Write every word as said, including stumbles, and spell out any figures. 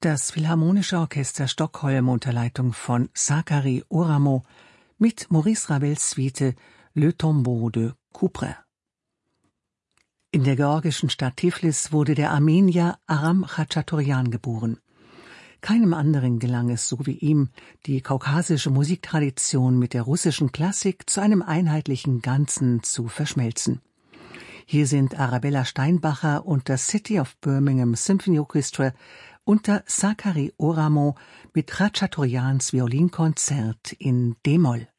Das Philharmonische Orchester Stockholm unter Leitung von Sakari Oramo mit Maurice Ravels Suite Le Tombeau de Couperin. In der georgischen Stadt Tiflis wurde der Armenier Aram Khachaturian geboren. Keinem anderen gelang es, so wie ihm, die kaukasische Musiktradition mit der russischen Klassik zu einem einheitlichen Ganzen zu verschmelzen. Hier sind Arabella Steinbacher und das City of Birmingham Symphony Orchestra unter Sakari Oramo mit Khachaturians Violinkonzert in D-Moll.